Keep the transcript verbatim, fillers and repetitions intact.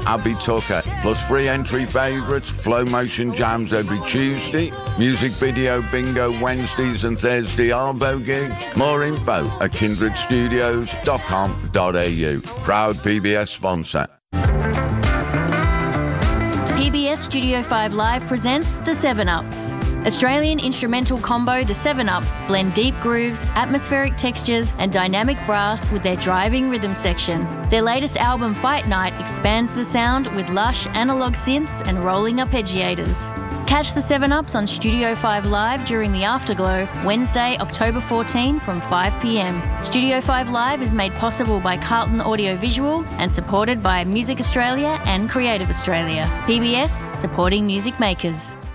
Abby Tucker. Plus free entry favourites, Flow Motion Jams every Tuesday, music video bingo Wednesdays and Thursday Arvo gigs. More info at kindred studios dot com dot a u. Proud P B S sponsor. P B S Studio five Live presents The seven ups. Australian instrumental combo The seven ups blend deep grooves, atmospheric textures and dynamic brass with their driving rhythm section. Their latest album Fight Night expands the sound with lush analogue synths and rolling arpeggiators. Catch The seven ups on Studio five Live during the Afterglow, Wednesday, October fourteenth from five p m. Studio five Live is made possible by Carlton Audio Visual and supported by Music Australia and Creative Australia. P B S, supporting music makers.